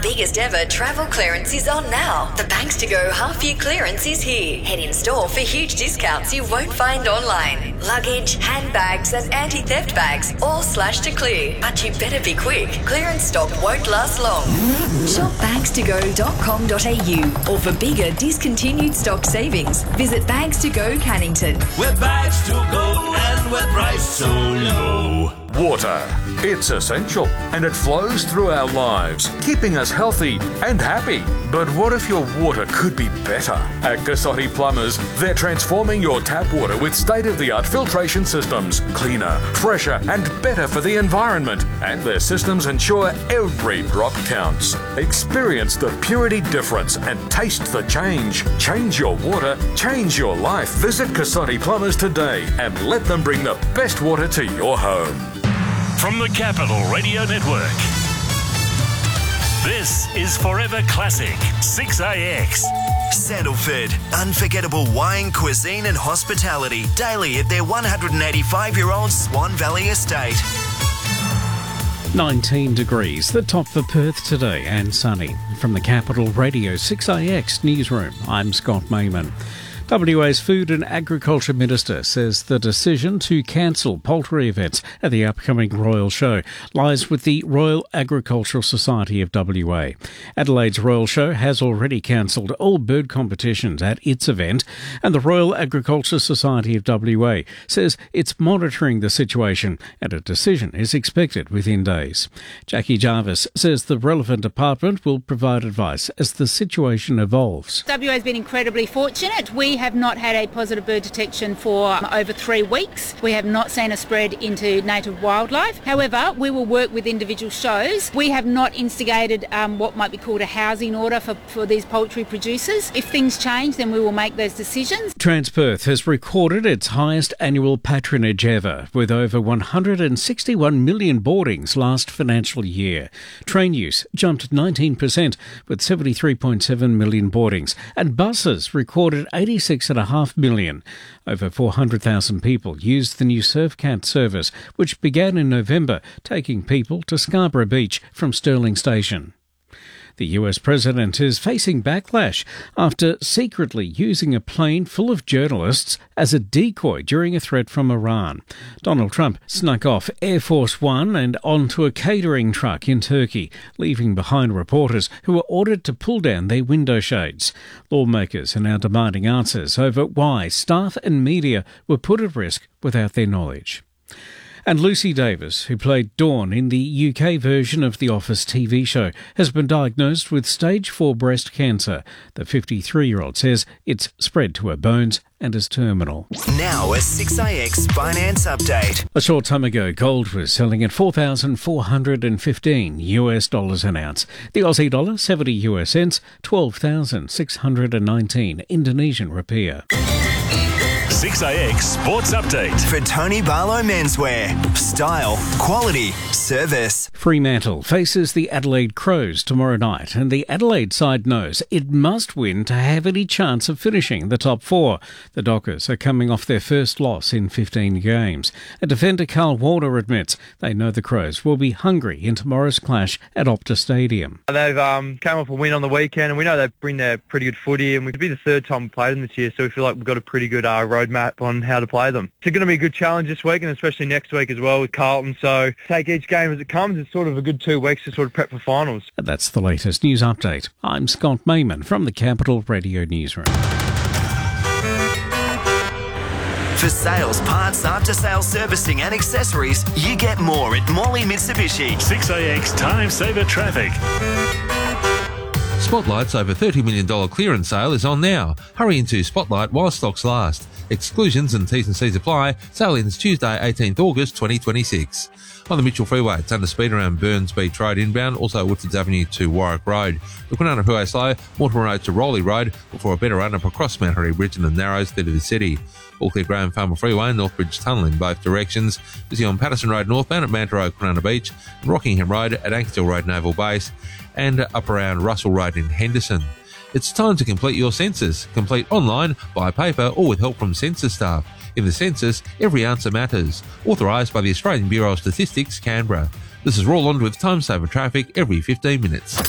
Our biggest ever travel clearance is on now. The Banks to Go half-year clearance is here. Head in store for huge discounts you won't find online. Luggage, handbags and anti-theft bags all slashed to clear. But you better be quick. Clearance stock won't last long. Shop bankstogo.com.au or for bigger discontinued stock savings, visit Bags to Go Cannington. We're Bags to Go and we're priced so low. Water. It's essential and it flows through our lives, keeping us healthy and happy. But what if your water could be better? At Cassotti Plumbers, they're transforming your tap water with state-of-the-art filtration systems, cleaner, fresher and better for the environment. And their systems ensure every drop counts. Experience the purity difference and taste the change. Change your water, change your life. Visit Cassotti Plumbers today and let them bring the best water to your home. From the Capital Radio Network, this is Forever Classic 6AX. Sandalford, unforgettable wine, cuisine and hospitality daily at their 185-year-old Swan Valley estate. 19 degrees, the top for Perth today, and sunny. From the Capital Radio 6AX newsroom, I'm Scott Mayman. WA's Food and Agriculture Minister says the decision to cancel poultry events at the upcoming Royal Show lies with the Royal Agricultural Society of WA. Adelaide's Royal Show has already cancelled all bird competitions at its event, and the Royal Agricultural Society of WA says it's monitoring the situation and a decision is expected within days. Jackie Jarvis says the relevant department will provide advice as the situation evolves. WA has been incredibly fortunate. We have not had a positive bird detection for over 3 weeks. We have not seen a spread into native wildlife. However, we will work with individual shows. We have not instigated what might be called a housing order for these poultry producers. If things change, then we will make those decisions. Transperth has recorded its highest annual patronage ever, with over 161 million boardings last financial year. Train use jumped 19%, with 73.7 million boardings, and buses recorded 86.5 million. Over 400,000 people used the new Surfcat service, which began in November, taking people to Scarborough Beach from Stirling Station. The US president is facing backlash after secretly using a plane full of journalists as a decoy during a threat from Iran. Donald Trump snuck off Air Force One and onto a catering truck in Turkey, leaving behind reporters who were ordered to pull down their window shades. Lawmakers are now demanding answers over why staff and media were put at risk without their knowledge. And Lucy Davis, who played Dawn in the UK version of The Office TV show, has been diagnosed with stage 4 breast cancer. The 53-year-old says it's spread to her bones and is terminal. Now a 6AX finance update. A short time ago, gold was selling at $4,415 an ounce. The Aussie dollar, 70 US cents, 12,619 Indonesian rupiah. 6AX Sports Update. For Tony Barlow Menswear. Style, quality, service. Fremantle faces the Adelaide Crows tomorrow night, and the Adelaide side knows it must win to have any chance of finishing the top 4. The Dockers are coming off their first loss in 15 games. And defender Carl Warner admits they know the Crows will be hungry in tomorrow's clash at Optus Stadium. They've come off a win on the weekend, and we know they bring their pretty good footy, and we'll be the third time we played them this year, so we feel like we've got a pretty good roadmap on how to play them. It's going to be a good challenge this week, and especially next week as well with Carlton, so take each game as it comes. It's sort of a good 2 weeks to sort of prep for finals. And that's the latest news update. I'm Scott Mayman from the Capital Radio Newsroom. For sales, parts, after-sales servicing and accessories, you get more at Morley Mitsubishi. 6AX Time Saver Traffic. Spotlight's over $30 million clearance sale is on now. Hurry into Spotlight while stocks last. Exclusions and T's and C's apply. Sale ends Tuesday, 18th August 2026. On the Mitchell Freeway, it's under speed around Burns Beach Road inbound, also Woodfords Avenue to Warwick Road. The Kwinana Freeway slow, Mortimer Road to Rowley Road, before a better run-up across Mount Harry Bridge and the Narrows through to the city. All clear Graham Farmer Freeway and Northbridge Tunnel in both directions. Busy on Patterson Road northbound at Manta Road, Kwinana Beach, and Rockingham Road at Ankerstall Road Naval Base, and up around Russell Road in Henderson. It's time to complete your census. Complete online, by paper, or with help from census staff. In the census, every answer matters. Authorised by the Australian Bureau of Statistics, Canberra. This is Roland with Time Saver Traffic every 15 minutes.